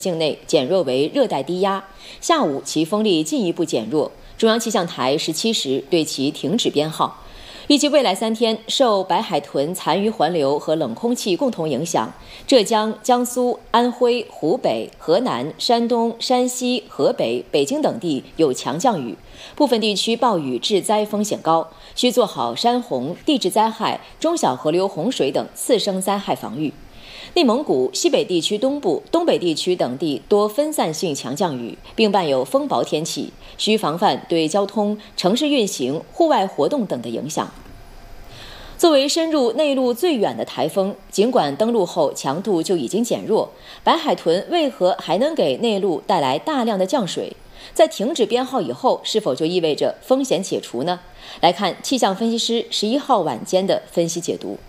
境内减弱为热带低压，下午其风力进一步减弱。中央气象台17时对其停止编号。预计未来3天，受白海豚残余环流和冷空气共同影响，浙江、江苏、安徽、湖北、河南、山东、山西、河北、北京等地有强降雨，部分地区暴雨致灾风险高，需做好山洪、地质灾害、中小河流洪水等次生灾害防御。内蒙古、西北地区东部、东北地区等地多分散性强降雨，并伴有风暴天气，需防范对交通、城市运行、户外活动等的影响。作为深入内陆最远的台风，尽管登陆后强度就已经减弱，白海豚为何还能给内陆带来大量的降水？在停止编号以后，是否就意味着风险解除呢？来看气象分析师11号晚间的分析解读。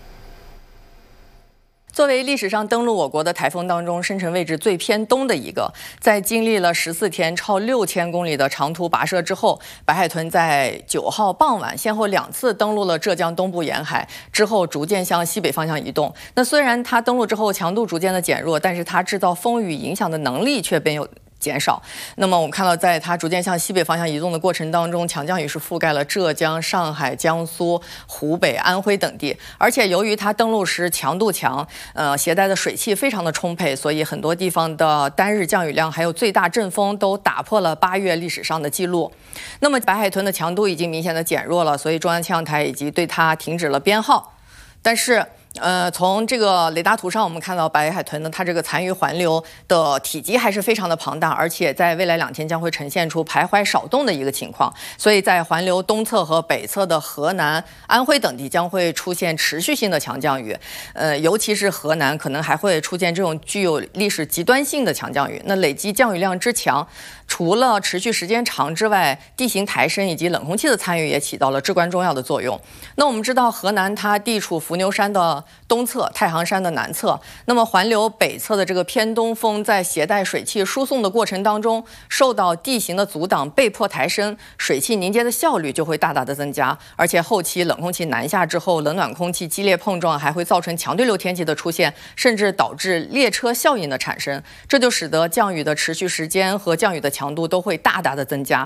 作为历史上登陆我国的台风当中生成位置最偏东的一个，在经历了14天超6000公里的长途跋涉之后，白海豚在9号傍晚先后2次登陆了浙江东部沿海，之后逐渐向西北方向移动。那虽然它登陆之后强度逐渐的减弱，但是它制造风雨影响的能力却没有减少。那么我们看到，在它逐渐向西北方向移动的过程当中，强降雨是覆盖了浙江、上海、江苏、湖北、安徽等地。而且由于它登陆时强度强，携带的水汽非常的充沛，所以很多地方的单日降雨量还有最大阵风都打破了8月历史上的记录。那么白海豚的强度已经明显的减弱了，所以中央气象台已经对它停止了编号。但是从这个雷达图上，我们看到白海豚呢，它这个残余环流的体积还是非常的庞大，而且在未来2天将会呈现出徘徊少动的一个情况，所以在环流东侧和北侧的河南、安徽等地将会出现持续性的强降雨，尤其是河南可能还会出现这种具有历史极端性的强降雨。那累积降雨量之强，除了持续时间长之外，地形抬升以及冷空气的参与也起到了至关重要的作用。那我们知道，河南它地处伏牛山的东侧，太行山的南侧，那么环流北侧的这个偏东风在携带水汽输送的过程当中，受到地形的阻挡，被迫抬升，水汽凝结的效率就会大大的增加。而且后期冷空气南下之后，冷暖空气激烈碰撞，还会造成强对流天气的出现，甚至导致列车效应的产生，这就使得降雨的持续时间和降雨的强度都会大大的增加。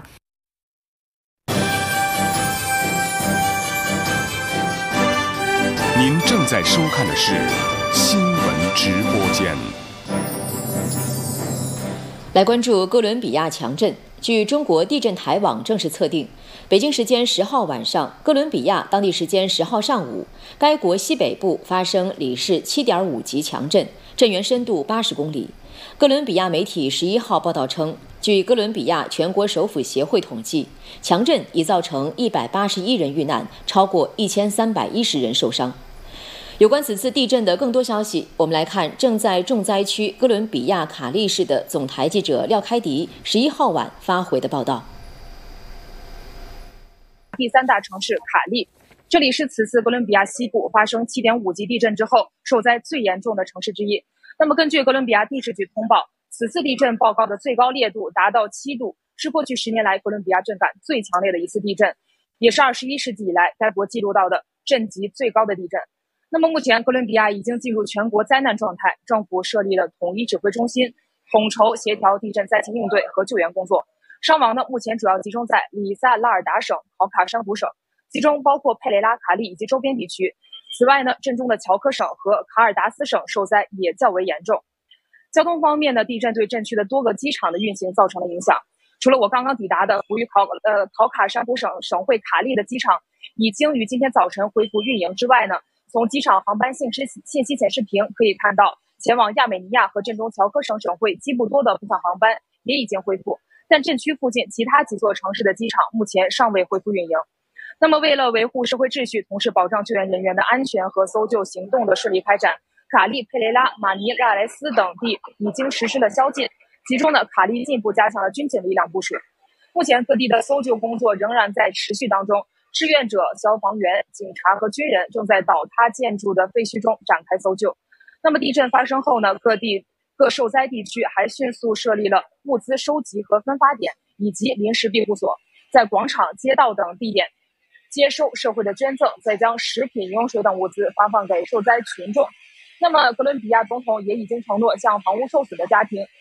您正在收看的是新闻直播间。 来关注哥伦比亚强震。据中国地震台网正式测定，北京时间10号晚上，哥伦比亚当地时间10号上午，该国西北部发生里氏7.5级强震，震源深度80公里。哥伦比亚媒体11号报道称，据哥伦比亚全国首府协会统计，强震已造成181人遇难，超过1310人受伤。有关此次地震的更多消息，我们来看正在重灾区哥伦比亚卡利市的总台记者廖开迪11号晚发回的报道。 第3大城市卡利，这里是此次哥伦比亚西部发生7.5级地震之后受灾最严重的城市之一。那么根据哥伦比亚地质局通报，此次地震报告的最高烈度达到7度，是过去10年来哥伦比亚震感最强烈的一次地震，也是21世纪以来该国记录到的震级最高的地震。那么目前哥伦比亚已经进入全国灾难状态，政府设立了统一指挥中心，统筹协调地震灾情应对和救援工作。伤亡呢，目前主要集中在里萨拉尔达省、考卡山湖省，其中包括佩雷拉、卡利以及周边地区。此外呢，震中的乔科省和卡尔达斯省受灾也较为严重。交通方面呢，地震对震区的多个机场的运行造成了影响。除了我刚刚抵达的位于考卡山湖省省会卡利的机场已经于今天早晨恢复运营之外呢，从机场航班信息显示屏可以看到，前往亚美尼亚和震中乔科省省会基布多的部分航班也已经恢复，但震区附近其他几座城市的机场目前尚未恢复运营。那么为了维护社会秩序，同时保障救援人员的安全和搜救行动的顺利开展，卡利、佩雷拉、马尼拉莱斯等地已经实施了宵禁，其中呢，卡利进一步加强了军警力量部署。目前各地的搜救工作仍然在持续当中，志愿者、消防员、警察和军人正在倒塌建筑的废墟中展开搜救。那么地震发生后呢，各受灾地区还迅速设立了物资收集和分发点以及临时庇护所，在广场、街道等地点接收社会的捐赠，再将食品、饮用水等物资发放给受灾群众。那么哥伦比亚总统也已经承诺向房屋受损的家庭